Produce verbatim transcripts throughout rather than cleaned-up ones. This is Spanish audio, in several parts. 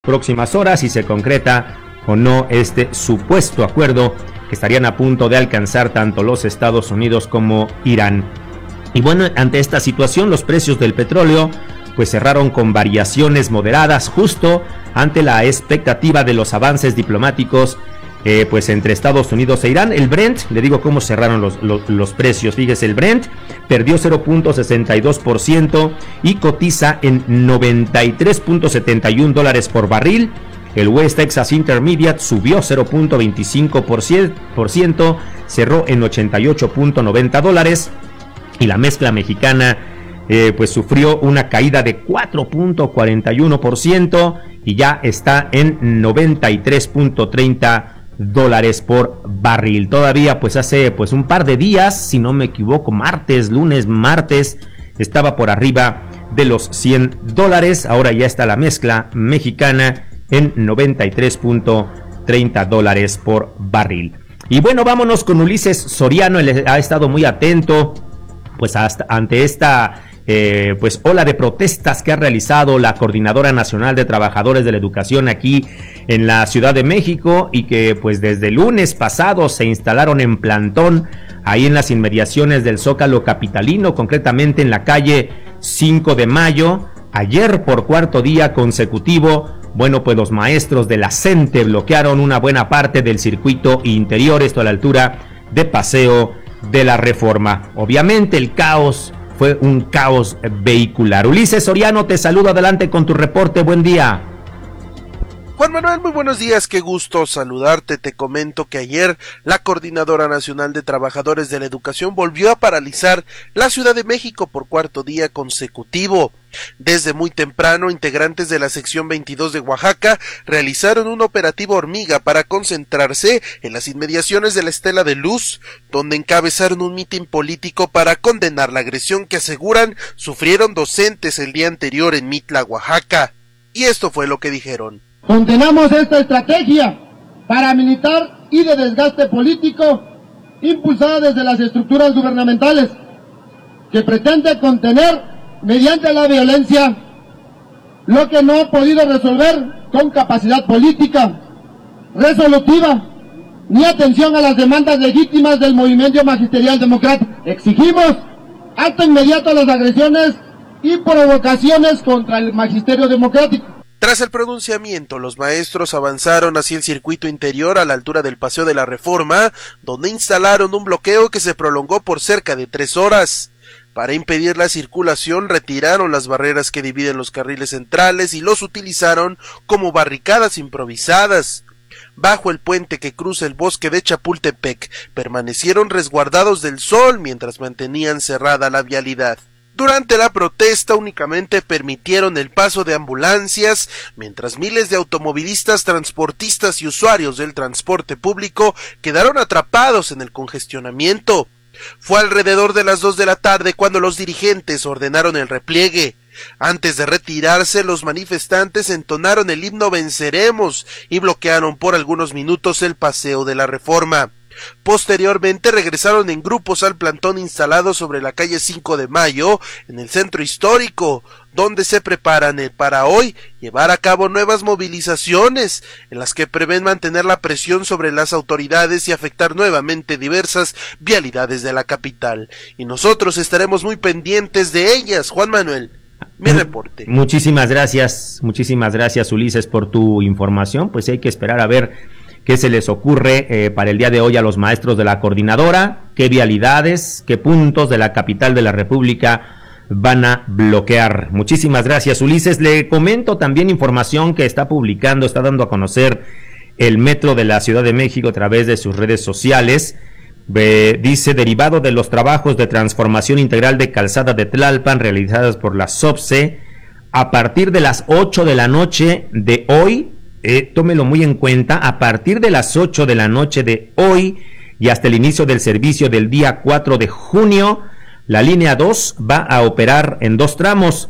próximas horas si se concreta o no este supuesto acuerdo que estarían a punto de alcanzar tanto los Estados Unidos como Irán. Y bueno, ante esta situación los precios del petróleo pues cerraron con variaciones moderadas justo ante la expectativa de los avances diplomáticos eh, pues entre Estados Unidos e Irán. El Brent, le digo cómo cerraron los, los, los precios, fíjese, el Brent perdió cero punto sesenta y dos por ciento y cotiza en noventa y tres punto setenta y uno dólares por barril. El West Texas Intermediate subió cero punto veinticinco por ciento, cerró en ochenta y ocho punto noventa dólares, y la mezcla mexicana eh, pues sufrió una caída de cuatro punto cuarenta y uno por ciento y ya está en noventa y tres punto treinta dólares por barril. Todavía pues hace pues un par de días, si no me equivoco, martes, lunes, martes, estaba por arriba de los cien dólares. Ahora ya está la mezcla mexicana en noventa y tres punto treinta dólares por barril. Y bueno, vámonos con Ulises Soriano. Él ha estado muy atento pues hasta ante esta eh, pues ola de protestas que ha realizado la Coordinadora Nacional de Trabajadores de la Educación aquí en la Ciudad de México, y que pues desde el lunes pasado se instalaron en plantón ahí en las inmediaciones del Zócalo capitalino, concretamente en la calle cinco de mayo. Ayer, por cuarto día consecutivo, bueno, pues los maestros de la CENTE bloquearon una buena parte del circuito interior, esto a la altura de Paseo de la Reforma. Obviamente el caos fue un caos vehicular. Ulises Soriano, te saludo, adelante con tu reporte, buen día. Juan Manuel, muy buenos días, qué gusto saludarte. Te comento que ayer la Coordinadora Nacional de Trabajadores de la Educación volvió a paralizar la Ciudad de México por cuarto día consecutivo. Desde muy temprano, integrantes de la sección veintidós de Oaxaca realizaron un operativo hormiga para concentrarse en las inmediaciones de la Estela de Luz, donde encabezaron un mitin político para condenar la agresión que aseguran sufrieron docentes el día anterior en Mitla, Oaxaca. Y esto fue lo que dijeron. Condenamos esta estrategia paramilitar y de desgaste político impulsada desde las estructuras gubernamentales, que pretende contener mediante la violencia lo que no ha podido resolver con capacidad política resolutiva ni atención a las demandas legítimas del movimiento magisterial democrático. Exigimos alto inmediato a las agresiones y provocaciones contra el magisterio democrático. Tras el pronunciamiento, los maestros avanzaron hacia el circuito interior a la altura del Paseo de la Reforma, donde instalaron un bloqueo que se prolongó por cerca de tres horas. Para impedir la circulación, retiraron las barreras que dividen los carriles centrales y los utilizaron como barricadas improvisadas. Bajo el puente que cruza el bosque de Chapultepec, permanecieron resguardados del sol mientras mantenían cerrada la vialidad. Durante la protesta únicamente permitieron el paso de ambulancias, mientras miles de automovilistas, transportistas y usuarios del transporte público quedaron atrapados en el congestionamiento. Fue alrededor de las dos de la tarde cuando los dirigentes ordenaron el repliegue. Antes de retirarse, los manifestantes entonaron el himno Venceremos y bloquearon por algunos minutos el Paseo de la Reforma. Posteriormente regresaron en grupos al plantón instalado sobre la calle cinco de mayo en el centro histórico, donde se preparan para hoy llevar a cabo nuevas movilizaciones en las que prevén mantener la presión sobre las autoridades y afectar nuevamente diversas vialidades de la capital. Y nosotros estaremos muy pendientes de ellas. Juan Manuel, mi reporte. Muchísimas gracias, muchísimas gracias Ulises por tu información. Pues hay que esperar a ver qué se les ocurre eh, para el día de hoy a los maestros de la coordinadora, qué vialidades, qué puntos de la capital de la República van a bloquear. Muchísimas gracias, Ulises. Le comento también información que está publicando, está dando a conocer el Metro de la Ciudad de México a través de sus redes sociales. Eh, dice, derivado de los trabajos de transformación integral de calzada de Tlalpan realizadas por la SOPSE, a partir de las ocho de la noche de hoy, Eh, tómelo muy en cuenta, a partir de las ocho de la noche de hoy y hasta el inicio del servicio del día cuatro de junio, la línea dos va a operar en dos tramos,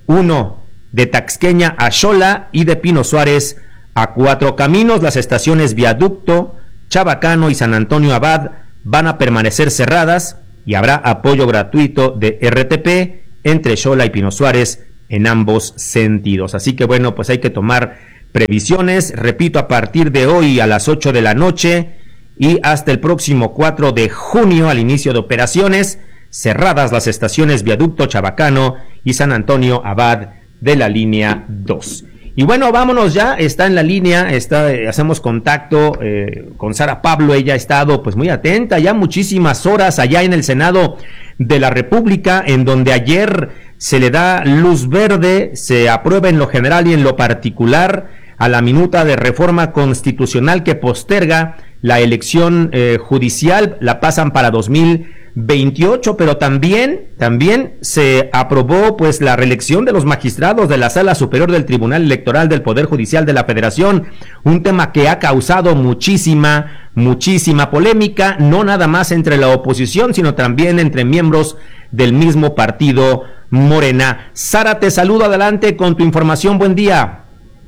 uno de Taxqueña a Xola y de Pino Suárez a Cuatro Caminos. Las estaciones Viaducto, Chabacano y San Antonio Abad van a permanecer cerradas y habrá apoyo gratuito de R T P entre Xola y Pino Suárez en ambos sentidos. Así que bueno, pues hay que tomar previsiones, repito, a partir de hoy a las ocho de la noche y hasta el próximo cuatro de junio al inicio de operaciones, cerradas las estaciones Viaducto Chabacano y San Antonio Abad de la línea dos. Y bueno, vámonos ya, está en la línea, está, eh, hacemos contacto eh, con Sara Pablo. Ella ha estado pues muy atenta ya muchísimas horas allá en el Senado de la República, en donde ayer se le da luz verde, se aprueba en lo general y en lo particular a la minuta de reforma constitucional que posterga la elección eh, judicial, la pasan para dos mil veintiocho, pero también, también se aprobó pues la reelección de los magistrados de la Sala Superior del Tribunal Electoral del Poder Judicial de la Federación, un tema que ha causado muchísima, muchísima polémica, no nada más entre la oposición, sino también entre miembros del mismo partido Morena. Sara, te saludo, adelante con tu información, buen día.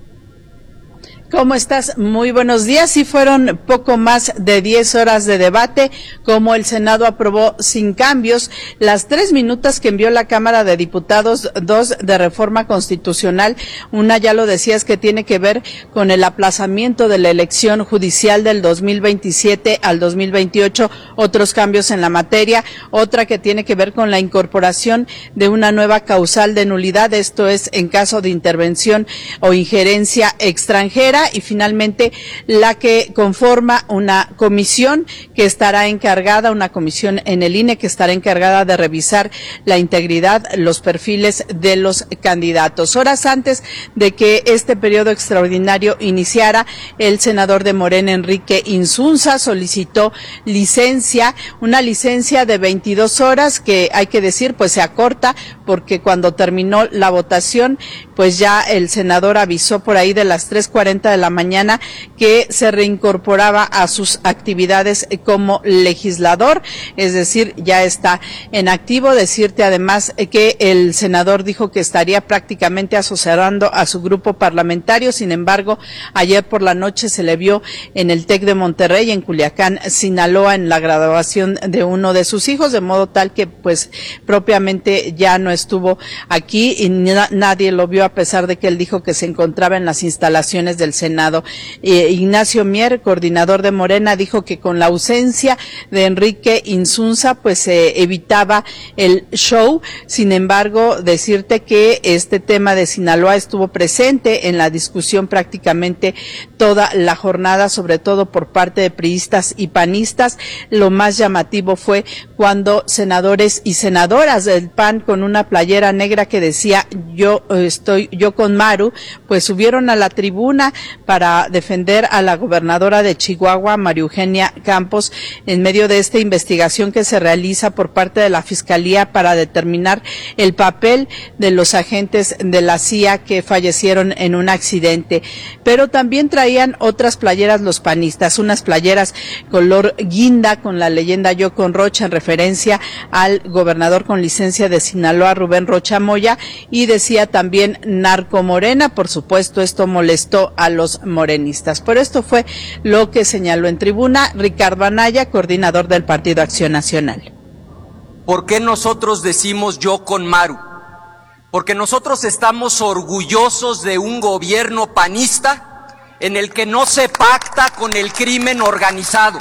¿Cómo estás? Muy buenos días. Sí, fueron poco más de diez horas de debate, como el Senado aprobó sin cambios las tres minutas que envió la Cámara de Diputados, dos de reforma constitucional. Una, ya lo decías, que tiene que ver con el aplazamiento de la elección judicial del dos mil veintisiete al dos mil veintiocho, otros cambios en la materia. Otra que tiene que ver con la incorporación de una nueva causal de nulidad, esto es en caso de intervención o injerencia extranjera. Y finalmente la que conforma una comisión que estará encargada, una comisión en el I N E que estará encargada de revisar la integridad, los perfiles de los candidatos. Horas antes de que este periodo extraordinario iniciara, el senador de Morena, Enrique Insunza, solicitó licencia, una licencia de veintidós horas que, hay que decir, pues se acorta, porque cuando terminó la votación, pues ya el senador avisó por ahí de las tres cuarenta de la mañana que se reincorporaba a sus actividades como legislador, es decir, ya está en activo. Decirte además que el senador dijo que estaría prácticamente asesorando a su grupo parlamentario. Sin embargo, ayer por la noche se le vio en el TEC de Monterrey, en Culiacán, Sinaloa, en la graduación de uno de sus hijos, de modo tal que pues propiamente ya no estuvo aquí y na- nadie lo vio, a pesar de que él dijo que se encontraba en las instalaciones del Senado. Eh, Ignacio Mier, coordinador de Morena, dijo que con la ausencia de Enrique Insunza pues se eh, evitaba el show. Sin embargo, decirte que este tema de Sinaloa estuvo presente en la discusión prácticamente toda la jornada, sobre todo por parte de priistas y panistas. Lo más llamativo fue cuando senadores y senadoras del P A N, con una playera negra que decía yo estoy yo con Maru, pues subieron a la tribuna para defender a la gobernadora de Chihuahua, María Eugenia Campos, en medio de esta investigación que se realiza por parte de la Fiscalía para determinar el papel de los agentes de la C I A que fallecieron en un accidente. Pero también traían otras playeras los panistas, unas playeras color guinda con la leyenda Yo con Rocha, en referencia al gobernador con licencia de Sinaloa, Rubén Rocha Moya, y decía también Narcomorena. Por supuesto, esto molestó a los morenistas. Por esto fue lo que señaló en tribuna Ricardo Anaya, coordinador del Partido Acción Nacional. ¿Por qué nosotros decimos yo con Maru? Porque nosotros estamos orgullosos de un gobierno panista en el que no se pacta con el crimen organizado.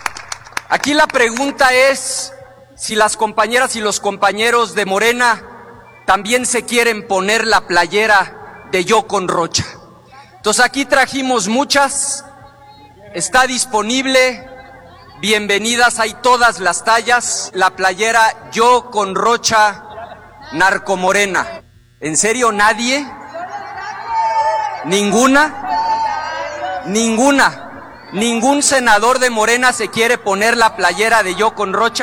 Aquí la pregunta es si las compañeras y los compañeros de Morena también se quieren poner la playera de Yo con Rocha. Entonces aquí trajimos muchas, está disponible, bienvenidas, hay todas las tallas, la playera Yo con Rocha Narcomorena. ¿En serio nadie? ¿Ninguna? ¿Ninguna? ¿Ningún senador de Morena se quiere poner la playera de Yo con Rocha?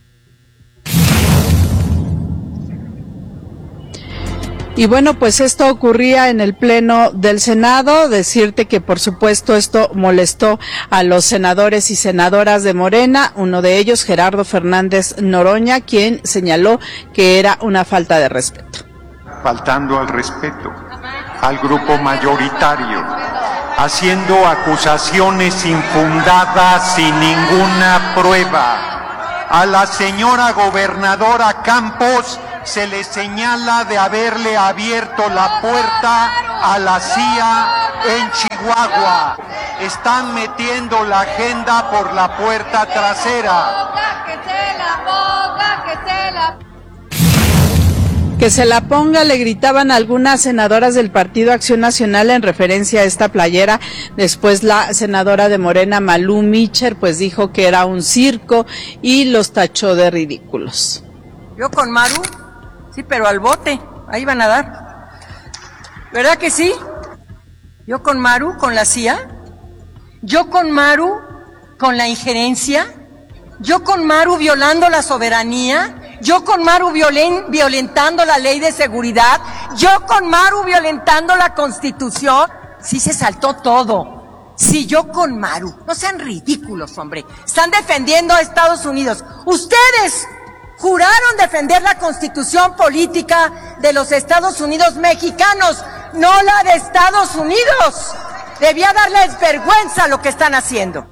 Y bueno, pues esto ocurría en el Pleno del Senado. Decirte que por supuesto esto molestó a los senadores y senadoras de Morena, uno de ellos Gerardo Fernández Noroña, quien señaló que era una falta de respeto. Faltando al respeto al grupo mayoritario, haciendo acusaciones infundadas sin ninguna prueba. A la señora gobernadora Campos se le señala de haberle abierto la puerta a la C I A en Chihuahua. Están metiendo la agenda por la puerta trasera. Que se la ponga, que se la Que se la ponga, le gritaban algunas senadoras del Partido Acción Nacional en referencia a esta playera. Después la senadora de Morena, Malú Micher, pues dijo que era un circo y los tachó de ridículos. Yo con Maru, sí, pero al bote, ahí van a dar. ¿Verdad que sí? Yo con Maru, con la C I A. Yo con Maru, con la injerencia. Yo con Maru violando la soberanía. Yo con Maru violen, violentando la ley de seguridad, yo con Maru violentando la Constitución. Sí se saltó todo. Sí, yo con Maru. No sean ridículos, hombre. Están defendiendo a Estados Unidos. Ustedes juraron defender la Constitución política de los Estados Unidos mexicanos, no la de Estados Unidos. Debía darles vergüenza lo que están haciendo.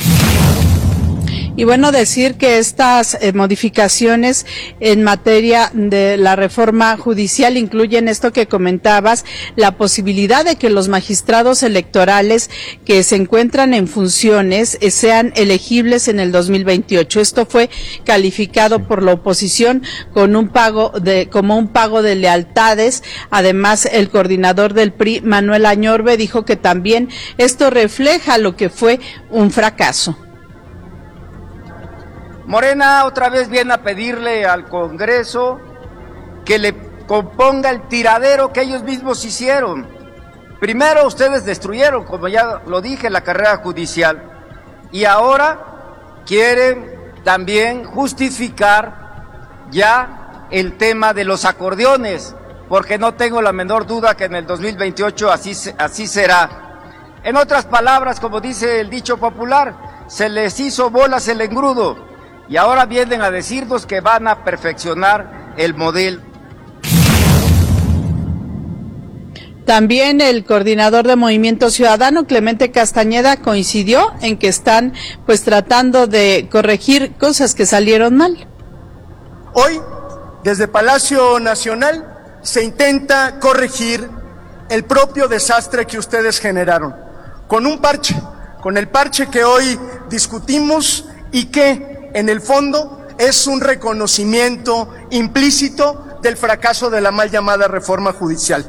Y bueno, decir que estas eh, modificaciones en materia de la reforma judicial incluyen esto que comentabas, la posibilidad de que los magistrados electorales que se encuentran en funciones eh, sean elegibles en el dos mil veintiocho. Esto fue calificado por la oposición con un pago de como un pago de lealtades. Además, el coordinador del P R I, Manuel Añorbe, dijo que también esto refleja lo que fue un fracaso. Morena otra vez viene a pedirle al Congreso que le componga el tiradero que ellos mismos hicieron. Primero ustedes destruyeron, como ya lo dije, la carrera judicial, y ahora quieren también justificar ya el tema de los acordeones, porque no tengo la menor duda que en el dos mil veintiocho así, así será. En otras palabras, como dice el dicho popular, se les hizo bolas el engrudo. Y ahora vienen a decirnos que van a perfeccionar el modelo. También el coordinador de Movimiento Ciudadano, Clemente Castañeda, coincidió en que están pues tratando de corregir cosas que salieron mal. Hoy, desde Palacio Nacional, se intenta corregir el propio desastre que ustedes generaron, con un parche, con el parche que hoy discutimos y que en el fondo es un reconocimiento implícito del fracaso de la mal llamada reforma judicial.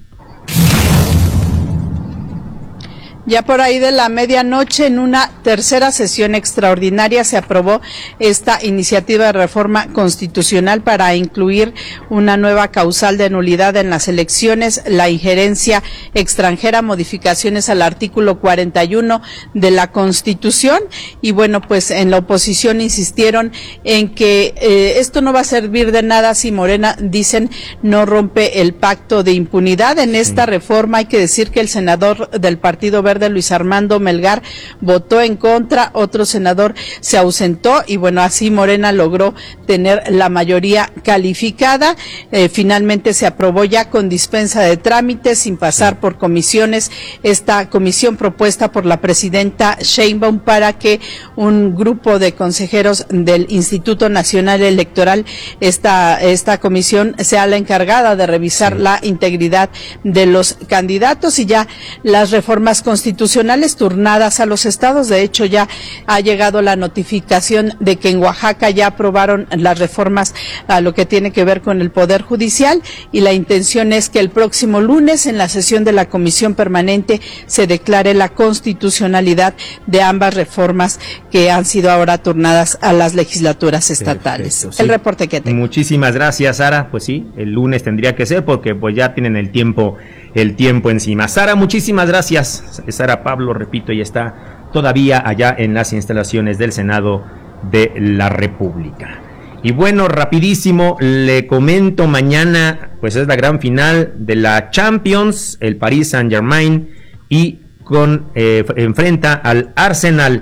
Ya por ahí de la medianoche, en una tercera sesión extraordinaria, se aprobó esta iniciativa de reforma constitucional para incluir una nueva causal de nulidad en las elecciones, la injerencia extranjera, modificaciones al artículo cuarenta y uno de la Constitución. Y bueno, pues en la oposición insistieron en que eh, esto no va a servir de nada si Morena, dicen, no rompe el pacto de impunidad. En esta reforma hay que decir que el senador del Partido Verde, Luis Armando Melgar, votó en contra, otro senador se ausentó y bueno, así Morena logró tener la mayoría calificada. Eh, finalmente se aprobó ya con dispensa de trámites, sin pasar por comisiones, esta comisión propuesta por la presidenta Sheinbaum para que un grupo de consejeros del Instituto Nacional Electoral, esta, esta comisión sea la encargada de revisar sí. la integridad de los candidatos y ya las reformas constitucionales constitucionales turnadas a los estados. De hecho, ya ha llegado la notificación de que en Oaxaca ya aprobaron las reformas a lo que tiene que ver con el Poder Judicial y la intención es que el próximo lunes en la sesión de la Comisión Permanente se declare la constitucionalidad de ambas reformas que han sido ahora turnadas a las legislaturas estatales. Perfecto, sí. El reporte que tengo. Muchísimas gracias, Sara. Pues sí, el lunes tendría que ser porque pues ya tienen el tiempo el tiempo encima. Sara, muchísimas gracias. Sara Pablo, repito, y está todavía allá en las instalaciones del Senado de la República. Y bueno, rapidísimo, le comento, mañana pues es la gran final de la Champions, el Paris Saint-Germain y con eh, enfrenta al Arsenal.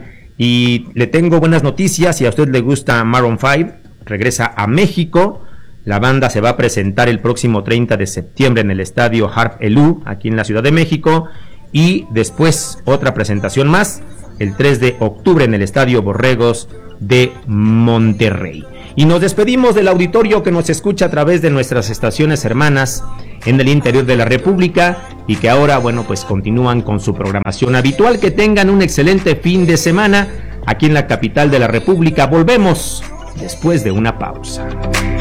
Y le tengo buenas noticias, si a usted le gusta Maroon cinco, regresa a México. La banda se va a presentar el próximo treinta de septiembre en el estadio Harp Elú, aquí en la Ciudad de México, y después otra presentación más, el tres de octubre en el estadio Borregos de Monterrey. Y nos despedimos del auditorio que nos escucha a través de nuestras estaciones hermanas en el interior de la República y que ahora, bueno, pues continúan con su programación habitual. Que tengan un excelente fin de semana aquí en la capital de la República. Volvemos después de una pausa.